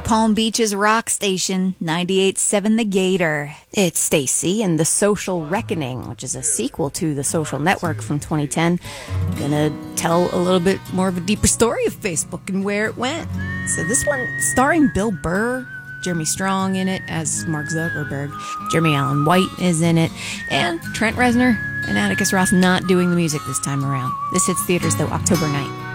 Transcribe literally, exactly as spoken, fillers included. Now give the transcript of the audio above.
Palm Beach's rock station, ninety-eight point seven The Gator. It's Stacy and The Social Reckoning, which is a sequel to The Social Network from twenty ten. Gonna tell a little bit more of a deeper story of Facebook and where it went. So this one starring Bill Burr, Jeremy Strong in it as Mark Zuckerberg. Jeremy Allen White is in it. And Trent Reznor and Atticus Ross not doing the music this time around. This hits theaters, though, October ninth.